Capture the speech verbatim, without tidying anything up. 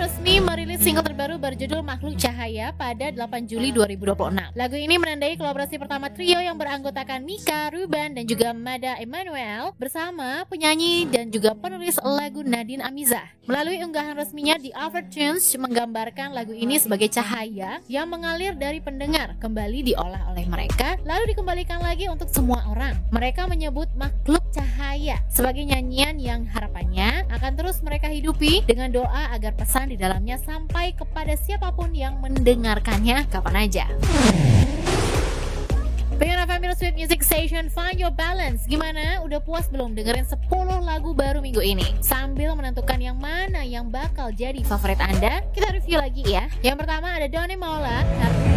resmi merilis single terbaru berjudul Makhluk Cahaya pada delapan Juli dua ribu dua puluh enam. Lagu ini menandai kolaborasi pertama trio yang beranggotakan Mika, Ruben, dan juga Mada Emmanuel bersama penyanyi dan juga penulis lagu Nadine Amizah. Melalui unggahan resminya di Overtunes menggambarkan lagu ini sebagai cahaya yang mengalir dari pendengar, kembali diolah oleh mereka, lalu dikembalikan lagi untuk semua orang. Mereka menyebut Makhluk Cahaya sebagai nyanyian yang harapannya akan terus mereka hidupi dengan doa agar pesan di dalamnya sampai kepada siapapun yang mendengarkannya kapan aja. Pengen F M Sweet Music Station, find your balance. Gimana? Udah puas belum dengerin sepuluh lagu baru minggu ini? Sambil menentukan yang mana yang bakal jadi favorit Anda, kita review lagi ya. Yang pertama ada Donny Mola.